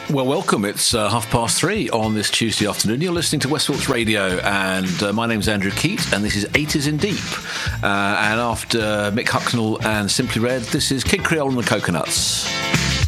Well, welcome. It's 3:30 on this Tuesday afternoon. You're listening to Westwalks Radio, and my name's Andrew Keat, and this is 80s in Deep. And after Mick Hucknall and Simply Red, this is Kid Creole and the Coconuts.